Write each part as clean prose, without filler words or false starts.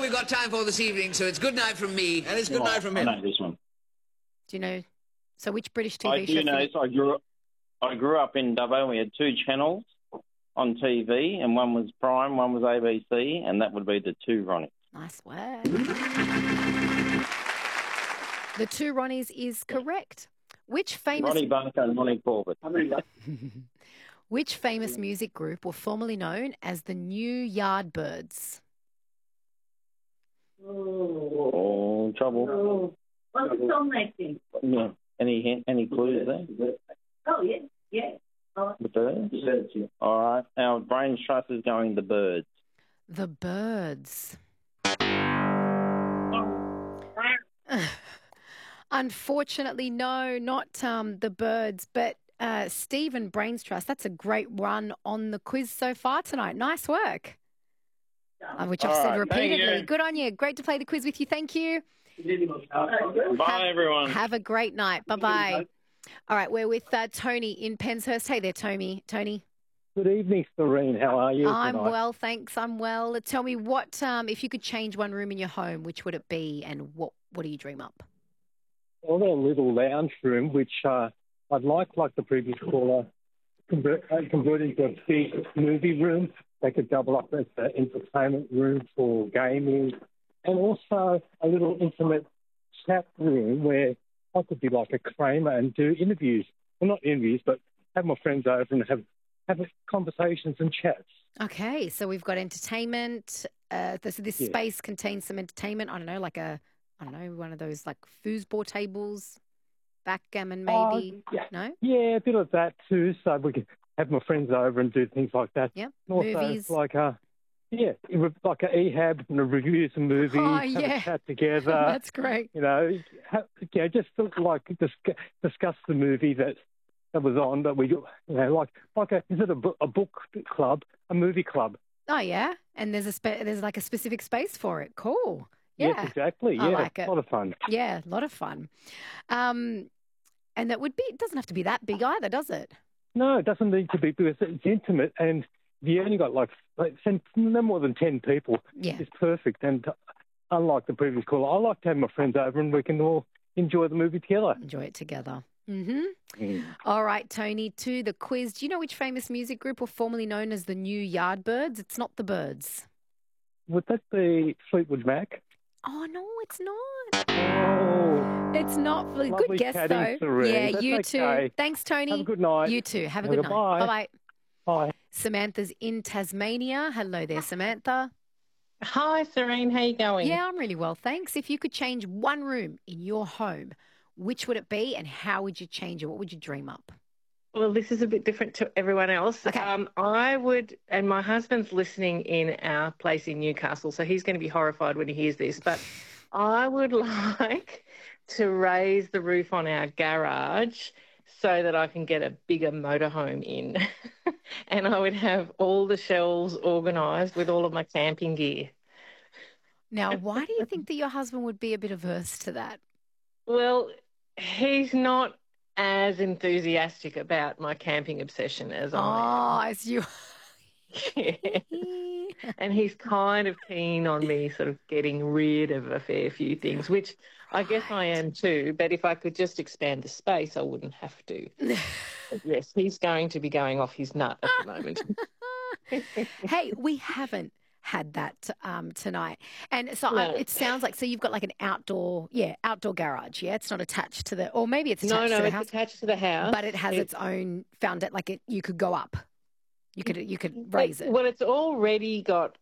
we've got time for this evening, so it's good night from me. And it's good night from him. I know this one. Do you know? So which British TV I show? do know. So I grew up in Dubbo. We had two channels on TV, and one was Prime, one was ABC, and that would be the Two Ronnies. Nice work. The Two Ronnies is correct. Which famous Ronnie Bunker and Ronnie Corbett. Which famous music group were formerly known as the New Yardbirds? Oh, trouble. What's the song they sing? Yeah. Any clues there? Oh, yeah. The Birds? Yeah. All right. Our brain trust is going the Birds. The Birds. Unfortunately, no, not the Birds, but Stephen Brains Trust. That's a great run on the quiz so far tonight. Nice work. Which I've said repeatedly. Good on you. Great to play the quiz with you. Thank you. Bye, everyone. Have a great night. Bye-bye. All right, we're with Tony in Penshurst. Hey there, Tony. Good evening, Serene. How are you I'm tonight? well, thanks. I'm well. Tell me what, if you could change one room in your home, which would it be, and what do you dream up? I've got a little lounge room, which I'd like the previous caller, convert into a big movie room. They could double up as an entertainment room for gaming, and also a little intimate chat room where I could be like a Kramer and do interviews. Well, not interviews, but have my friends over and have conversations and chats. Okay, so we've got entertainment. This space contains some entertainment. I don't know, one of those like foosball tables, backgammon maybe. No? Yeah, a bit of that too. So we could have my friends over and do things like that. Yeah, also, movies. like a EHAB and review some movies, have a chat together. That's great. You know, just discuss the movie that was on that we, is it a book club, a movie club? Oh yeah, and there's like a specific space for it. Cool. Yeah. Yes, exactly. I Yeah, like it. A lot of fun. Yeah, a lot of fun. And that it doesn't have to be that big either, does it? No, it doesn't need to be because it's intimate, and you only got no more than 10 people. Yeah. It's perfect. And unlike the previous caller, I like to have my friends over and we can all enjoy the movie together. Enjoy it together. Mm-hmm. All right, Tony, to the quiz. Do you know which famous music group were formerly known as the New Yardbirds? It's not the Birds. Would that be Fleetwood Mac? Oh, no, it's not. Oh. It's not. Lovely Good guess, chatting, though. Serene. Yeah, That's you okay. too. Thanks, Tony. Have a good night. You too. Have a good night. Bye-bye. Bye. Samantha's in Tasmania. Hello there, Samantha. Hi, Serene. How you going? Yeah, I'm really well, thanks. If you could change one room in your home, which would it be and how would you change it? What would you dream up? Well, this is a bit different to everyone else. Okay. I would, and my husband's listening in our place in Newcastle, so he's going to be horrified when he hears this, but I would like to raise the roof on our garage so that I can get a bigger motorhome in. And I would have all the shelves organised with all of my camping gear. Now, why do you think that your husband would be a bit averse to that? Well, he's not as enthusiastic about my camping obsession as I am. Oh, as you... Yeah. And he's kind of keen on me sort of getting rid of a fair few things, which I guess I am too. But if I could just expand the space, I wouldn't have to. But yes, he's going to be going off his nut at the moment. Hey, we haven't had that tonight. And so it sounds like, so you've got like an outdoor garage, yeah? It's not attached to or maybe it's attached to the house. It's attached to the house. But it has its own you could go up. You could raise it. Well, it's already got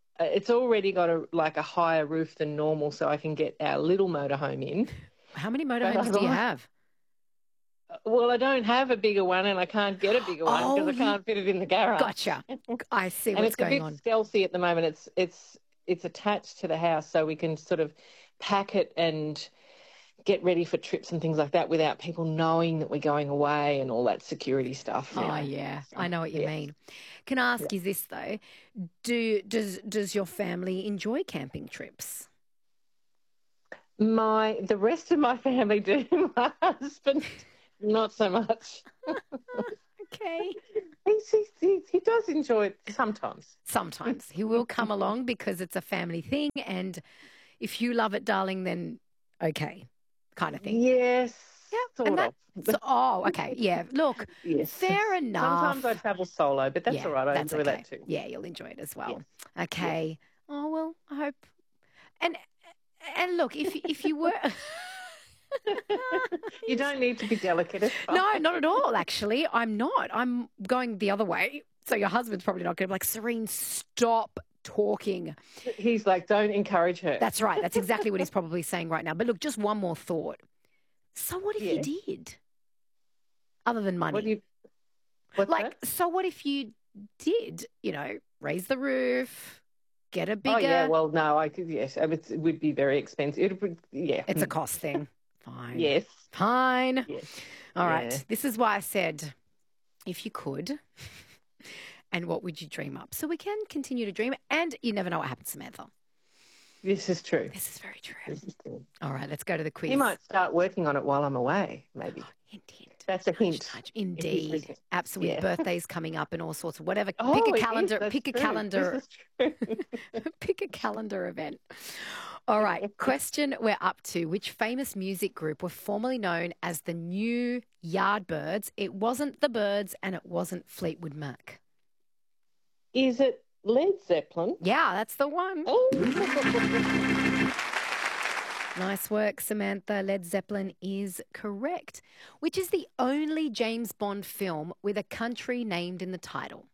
a higher roof than normal, so I can get our little motorhome in. How many motorhomes do you have? Well, I don't have a bigger one, and I can't get a bigger one because I can't fit it in the garage. Gotcha. I see what's going on. It's a bit stealthy at the moment. It's attached to the house, so we can sort of pack it and get ready for trips and things like that without people knowing that we're going away and all that security stuff. Oh, yeah. I know what you mean. Can I ask you this, though? Does your family enjoy camping trips? The rest of my family do. My husband, not so much. Okay. He does enjoy it sometimes. Sometimes he will come along because it's a family thing, and if you love it, darling, then okay, kind of thing. Yes, Yeah, sort of. Okay, yeah. Look, Yes. fair enough. Sometimes I travel solo, but that's Yeah, all right. I that's enjoy okay. that too. Yeah, you'll enjoy it as well. Yes. Okay. Oh well, I hope. And look, if you were. You don't need to be delicate. It's fine. No, not at all, actually. I'm not. I'm going the other way. So your husband's probably not going to be like, Serene, stop talking. He's like, don't encourage her. That's right. That's exactly what he's probably saying right now. But look, just one more thought. So what if you did? Other than money. What's like, that? so what if you did, raise the roof, get a bigger... Oh, yeah, well, no, I could, yes. It would be very expensive. It would, yeah. It's a cost thing. Fine. Yes. Fine. Yes. All Yeah. right. This is why I said, if you could, and what would you dream up? So we can continue to dream, and you never know what happens, Samantha. This is true. This is very true. This is true. All right, let's go to the quiz. You might start working on it while I'm away, maybe. Indeed. That's a hint. Indeed. Absolutely. Yeah. Birthdays coming up and all sorts of whatever. Oh, pick a it is. calendar. That's Pick a true. calendar. This is true. Pick a calendar event. All right. Question we're up to. Which famous music group were formerly known as the New Yardbirds? It wasn't the Birds and it wasn't Fleetwood Mac. Is it Led Zeppelin? Yeah, that's the one. Oh. Nice work, Samantha. Led Zeppelin is correct. Which is the only James Bond film with a country named in the title?